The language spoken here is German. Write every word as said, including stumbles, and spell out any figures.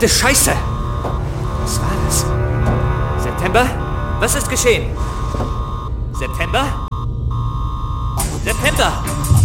Verdammte Scheiße! Was war das? September? Was ist geschehen? September? September!